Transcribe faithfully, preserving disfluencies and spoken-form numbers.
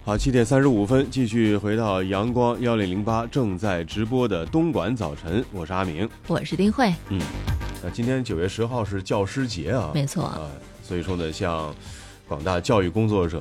好，七点三十五分，继续回到阳光幺零零八正在直播的东莞早晨，我是阿明， 我是丁慧。 嗯，那今天九月十号是教师节啊， 没错啊，所以说呢，像广大教育工作者